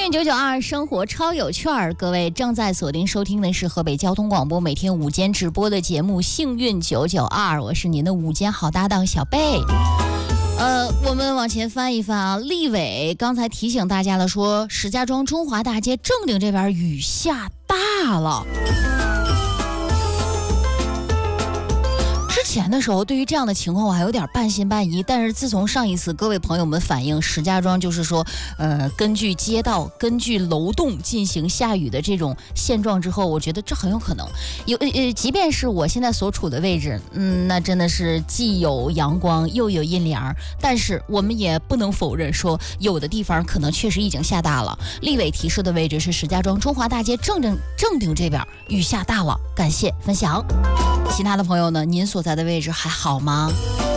FM992生活超有趣儿，各位正在锁定收听的是河北交通广播每天午间直播的节目幸运992，我是您的午间好搭档小贝。我们往前翻一翻啊，立伟刚才提醒大家了，说石家庄中华大街正定这边雨下大了。之前的时候对于这样的情况我还有点半信半疑，但是自从上一次各位朋友们反映石家庄就是说根据街道根据楼栋进行下雨的这种现状之后，我觉得这很有可能即便是我现在所处的位置那真的是既有阳光又有阴凉，但是我们也不能否认说有的地方可能确实已经下大了。立伟提示的位置是石家庄中华大街正定这边雨下大了，感谢分享。其他的朋友呢，您所在的位置还好吗？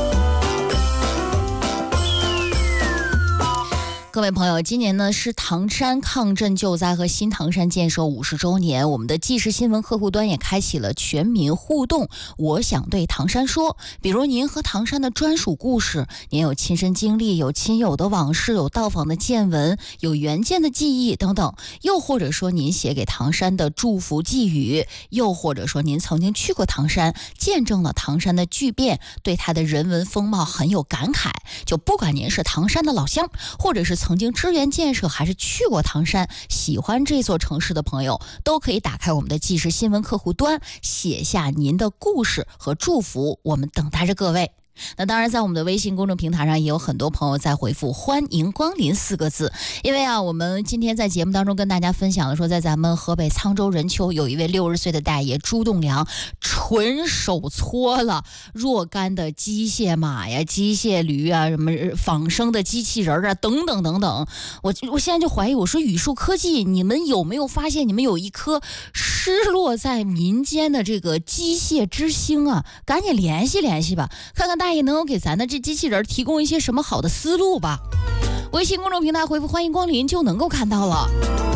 各位朋友，今年呢是唐山抗震救灾和新唐山建设50周年，我们的纪实新闻客户端也开启了全民互动我想对唐山说，比如您和唐山的专属故事，您有亲身经历，有亲友的往事，有到访的见闻，有原件的记忆等等，又或者说您写给唐山的祝福寄语，又或者说您曾经去过唐山，见证了唐山的巨变，对它的人文风貌很有感慨，就不管您是唐山的老乡，或者是曾经支援建设还是去过唐山喜欢这座城市的朋友，都可以打开我们的纪实新闻客户端，写下您的故事和祝福，我们等待着各位。那当然在我们的微信公众平台上也有很多朋友在回复欢迎光临4个字，因为我们今天在节目当中跟大家分享了说，在咱们河北沧州任丘有一位60岁的大爷朱栋梁，纯手搓了若干的机械马呀、机械驴啊、什么仿生的机器人啊等等等等。我现在就怀疑，我说宇树科技，你们有没有发现你们有一颗失落在民间的这个机械之星啊？赶紧联系联系吧，看看大爷能够给咱的这机器人提供一些什么好的思路吧。微信公众平台回复欢迎光临就能够看到了。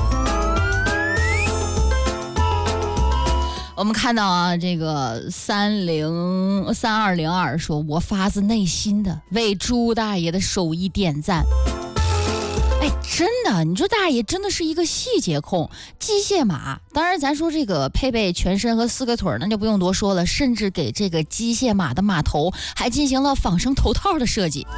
我们看到啊，这个3202说，我发自内心的为朱大爷的手艺点赞。哎，真的，你说大爷真的是一个细节控。机械马，当然咱说这个配备全身和4个腿那就不用多说了，甚至给这个机械马的马头还进行了仿生头套的设计。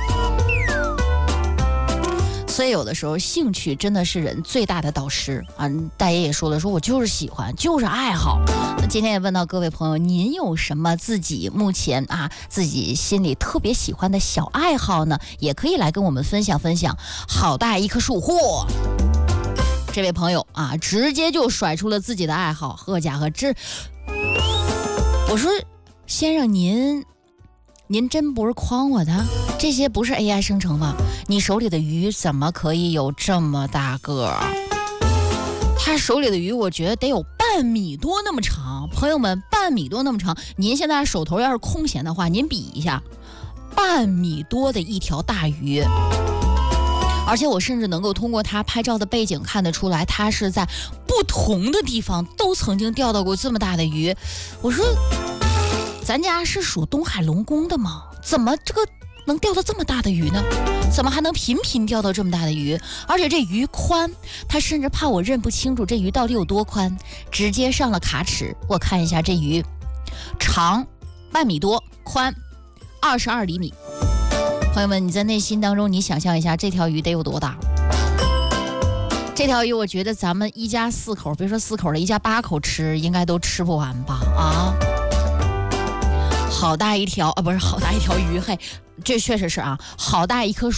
所以有的时候兴趣真的是人最大的导师啊！大爷也说了，说我就是喜欢，就是爱好。那今天也问到各位朋友，您有什么自己目前自己心里特别喜欢的小爱好呢？也可以来跟我们分享分享。好大一棵树，嚯！这位朋友直接就甩出了自己的爱好，呵家伙，我说先生您真不是诓我的？这些不是 AI 生成吗？你手里的鱼怎么可以有这么大个？他手里的鱼我觉得得有半米多那么长，朋友们，半米多那么长。您现在手头要是空闲的话，您比一下，半米多的一条大鱼。而且我甚至能够通过他拍照的背景看得出来，他是在不同的地方都曾经钓到过这么大的鱼。我说咱家是属东海龙宫的吗？怎么这个能钓到这么大的鱼呢？怎么还能频频钓到这么大的鱼？而且这鱼宽，他甚至怕我认不清楚这鱼到底有多宽，直接上了卡尺，我看一下这鱼长半米多，宽22厘米。朋友们，你在内心当中你想象一下这条鱼得有多大？这条鱼我觉得咱们一家4口，别说4口了，一家8口吃应该都吃不完吧？好大一条不是好大一条鱼，嘿，这确实是好大一棵树。